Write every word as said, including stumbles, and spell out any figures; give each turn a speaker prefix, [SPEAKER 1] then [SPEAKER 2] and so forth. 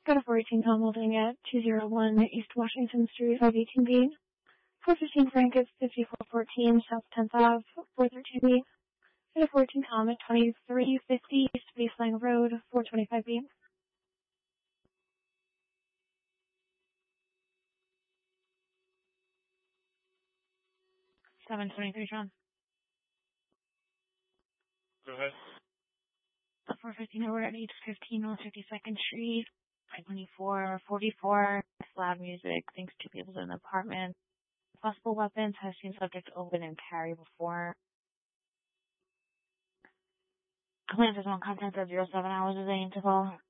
[SPEAKER 1] Got a four eighteen com holding at two oh one East Washington Street, five eighteen B. four fifteen Frank at fifty-four fourteen South tenth Avenue, four thirteen B. Got a four eighteen com at twenty-three fifty East Baseline Road, four twenty-five B. seven twenty-three, John.
[SPEAKER 2] Go ahead.
[SPEAKER 1] four fifteen over at eight fifteen North fifty-second Street, five twenty-four forty-four. Loud music, thinks two people in the apartment. Possible weapons, has seen subject open and carry before. Complaint is one contact at zero seven hours is aim to call.